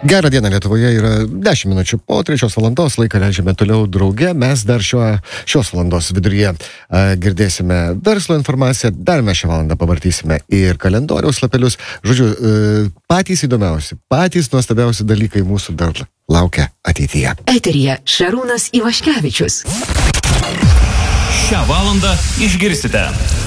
Gerą dieną, Lietuvoje yra 10 minučių po 3 valandos, laiką leidžiame toliau drauge. Mes dar šios valandos viduryje girdėsime verslo informaciją, dar mes šią valandą pavartysime ir kalendoriaus lapelius. Žodžiu, patys įdomiausi, patys nuostabiausi dalykai mūsų dar laukia ateityje. Eteryje Šarūnas Ivaškevičius. Šią valandą išgirsite.